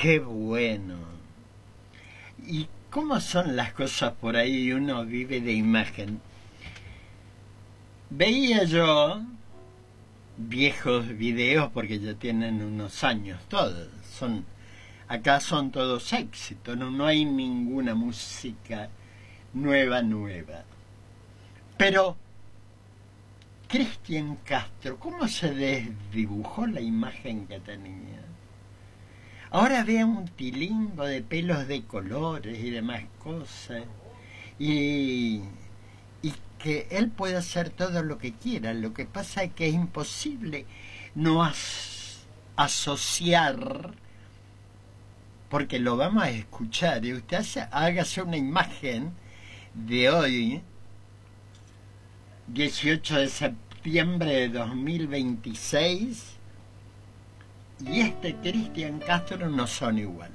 Qué bueno. ¿Y cómo son las cosas por ahí? Uno vive de imagen. Veía yo viejos videos porque ya tienen unos años todos. Acá son todos éxitos, no hay ninguna música nueva. Pero Cristian Castro, ¿cómo se desdibujó la imagen que tenía? Ahora veo un tilingo de pelos de colores y demás cosas. Y, y que él puede hacer todo lo que quiera. Lo que pasa es que es imposible no asociar, porque lo vamos a escuchar. Y usted hágase una imagen de hoy, 18 de septiembre de 2026, y Cristian Castro no son igual.